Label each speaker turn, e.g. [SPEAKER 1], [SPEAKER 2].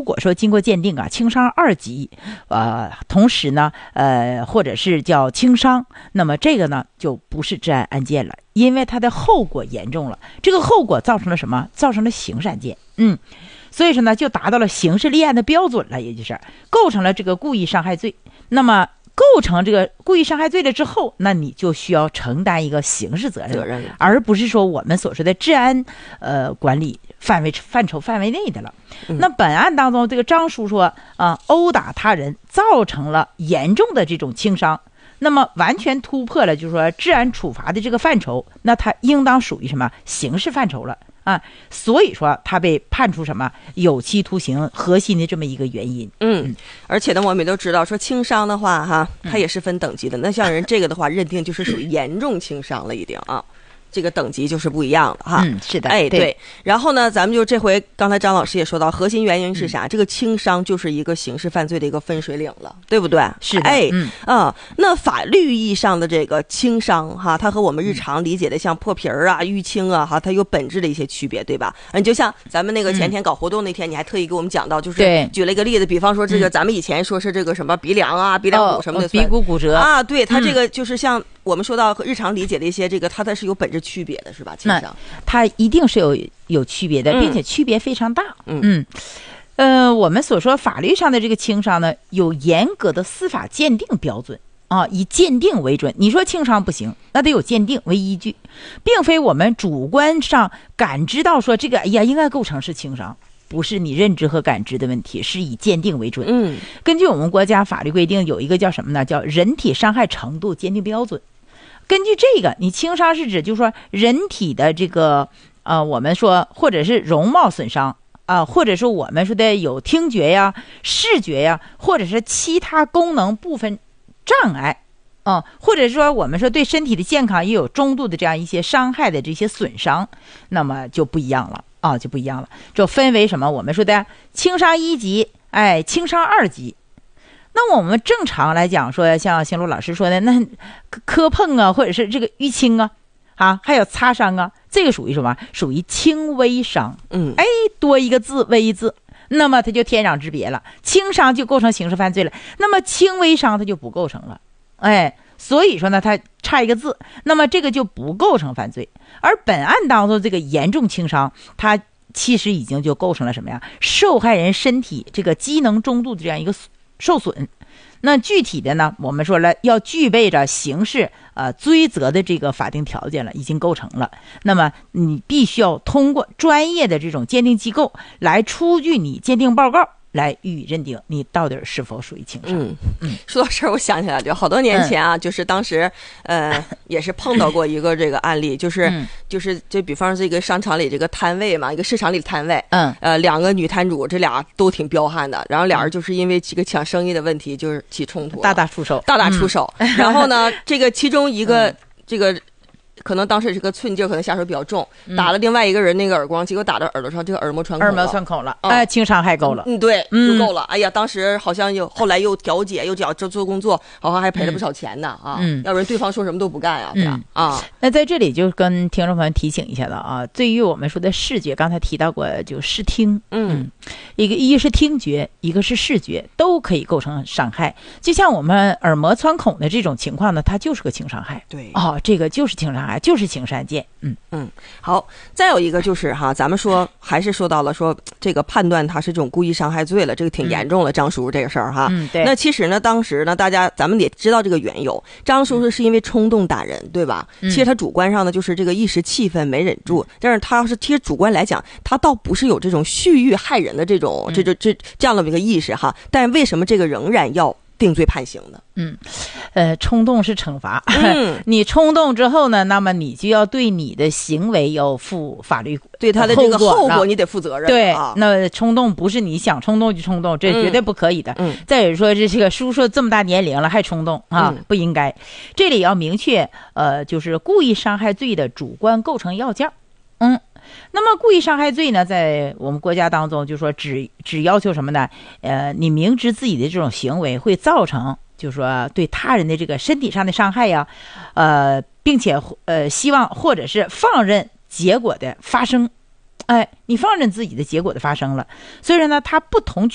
[SPEAKER 1] 果说经过鉴定啊，轻伤2级，同时呢，或者是叫轻伤，那么这个呢就不是治安案件了，因为它的后果严重了。这个后果造成了什么？造成了刑事案件。所以说呢，就达到了刑事立案的标准了，也就是构成了这个故意伤害罪。那么构成这个故意伤害罪了之后，那你就需要承担一个刑事责任，而不是说我们所说的治安管理范畴范围内的了。那本案当中，这个张叔说殴打他人造成了严重的这种轻伤，那么完全突破了就是说治安处罚的这个范畴，那他应当属于什么刑事范畴了所以说他被判处什么有期徒刑核心的这么一个原因。
[SPEAKER 2] 而且呢，我们都知道说轻伤的话哈，它也是分等级的。那像人这个的话，认定就是属于严重轻伤了，已经这个等级就是不一样了哈。
[SPEAKER 1] 是的，
[SPEAKER 2] 对。然后呢，咱们就这回刚才张老师也说到，核心原因是啥？这个轻伤就是一个刑事犯罪的一个分水岭了，对不对？
[SPEAKER 1] 是的。
[SPEAKER 2] 那法律意义上的这个轻伤哈，它和我们日常理解的像破皮儿淤青哈，它有本质的一些区别，对吧？你就像咱们那个前天搞活动那天，你还特意给我们讲到，就是举了一个例子，比方说这个咱们以前说是这个什么鼻梁鼻梁骨什么的，
[SPEAKER 1] 鼻骨骨折
[SPEAKER 2] 对，它这个就是像我们说到日常理解的一些这个，它是有本质区别的，是吧？轻伤
[SPEAKER 1] 它一定是有区别的，并且区别非常大。我们所说法律上的这个轻伤呢，有严格的司法鉴定标准以鉴定为准。你说轻伤不行，那得有鉴定为依据，并非我们主观上感知到说这个应该构成是轻伤，不是你认知和感知的问题，是以鉴定为准。根据我们国家法律规定，有一个叫什么呢？叫人体伤害程度鉴定标准。根据这个，你轻伤是指就是说人体的这个我们说或者是容貌损伤或者说我们说的有听觉呀、视觉呀，或者是其他功能部分障碍或者说我们说对身体的健康也有中度的这样一些伤害的这些损伤，那么就不一样了就不一样了，就分为什么我们说的轻伤1级，轻伤2级。那我们正常来讲说，像邢璐老师说的，那磕碰或者是这个淤青还有擦伤这个属于什么？属于轻微伤。多一个字微字，那么它就天壤之别了。轻伤就构成刑事犯罪了，那么轻微伤它就不构成了。所以说呢，它差一个字，那么这个就不构成犯罪。而本案当中这个严重轻伤，它其实已经就构成了什么呀？受害人身体这个机能中度的这样一个受损。那具体的呢，我们说了要具备着刑事追责的这个法定条件了，已经构成了。那么你必须要通过专业的这种鉴定机构来出具你鉴定报告，来予以认定你到底是否属于轻伤。
[SPEAKER 2] 说到这儿，我想起来就好多年前就是当时也是碰到过一个这个案例，就比方这个商场里这个摊位嘛，一个市场里的摊位，两个女摊主，这俩都挺彪悍的，然后俩人就是因为这个抢生意的问题就是起冲突，
[SPEAKER 1] 大打出手。
[SPEAKER 2] 然后呢，这个其中一个这个。可能当时这个寸劲可能下手比较重，打了另外一个人那个耳光，结果打到耳朵上，这个耳膜穿孔了，
[SPEAKER 1] 轻伤害够了。
[SPEAKER 2] 对，就够了。哎呀，当时好像后来又调解，又做工作，好像还赔了不少钱呢要不然对方说什么都不干
[SPEAKER 1] 那在这里就跟听众朋友提醒一下了对于我们说的视觉，刚才提到过就视听，一个是听觉，一个是视觉，都可以构成伤害。就像我们耳膜穿孔的这种情况呢，它就是个轻伤害。
[SPEAKER 2] 对，
[SPEAKER 1] 这个就是轻伤害，就是刑事案件。
[SPEAKER 2] 好，再有一个就是咱们说还是说到了说这个判断它是这种故意伤害罪了，这个挺严重了，张叔这个事儿
[SPEAKER 1] 对。
[SPEAKER 2] 那其实呢，当时呢，咱们也知道这个缘由，张叔是因为冲动打人，对吧？其实他主观上呢，就是这个一时气愤没忍住，但是他其实主观来讲，他倒不是有这种蓄意害人的这样的一个意识但为什么这个仍然要定罪判刑呢？
[SPEAKER 1] 冲动是惩罚。你冲动之后呢，那么你就要对你的行为要负法律
[SPEAKER 2] 对他的这个后果你得负责任。
[SPEAKER 1] 对，那冲动不是你想冲动就冲动，这绝对不可以的。再有说这个叔叔这么大年龄了还冲动不应该。这里要明确就是故意伤害罪的主观构成要件。那么故意伤害罪呢，在我们国家当中就说只要求什么呢？你明知自己的这种行为会造成就是说对他人的这个身体上的伤害呀，并且希望或者是放任结果的发生，你放任自己的结果的发生了，所以说呢，它不同